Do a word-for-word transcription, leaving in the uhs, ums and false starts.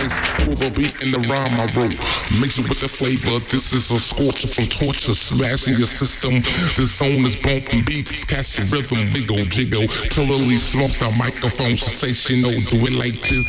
nice for the beat and the rhyme I wrote. Mix it with the flavor. This is a scorcher from torture, smashing your system. This zone is bumping beats, catch the rhythm, wiggle, jiggle. Totally smoke the microphone, sensational. Do it like this.